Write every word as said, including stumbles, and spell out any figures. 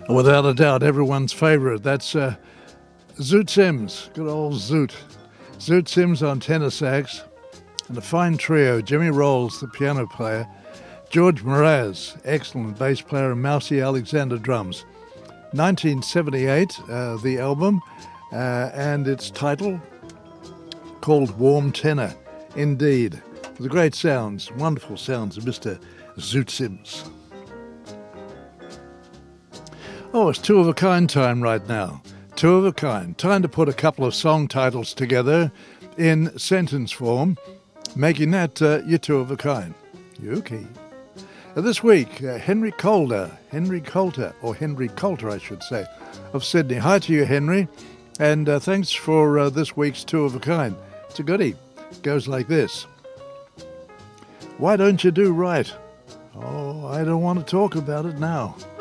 Without a doubt, everyone's favourite. That's uh, Zoot Sims, good old Zoot. Zoot Sims on tenor sax, and a fine trio, Jimmy Rolls, the piano player, George Mraz, excellent bass player, and Mousy Alexander, drums. nineteen seventy-eight, uh, the album, uh, and its title called Warm Tenor, indeed. The great sounds, wonderful sounds of Mister Zoot Sims. Oh, it's two of a kind time right now. Two of a kind. Time to put a couple of song titles together in sentence form, making that uh, your two of a kind. Okay. Uh, this week, uh, Henry Coulter, Henry Coulter, or Henry Coulter, I should say, of Sydney. Hi to you, Henry, and uh, thanks for uh, this week's two of a kind. It's a goodie. It goes like this. Why don't you do right? Oh, I don't want to talk about it now.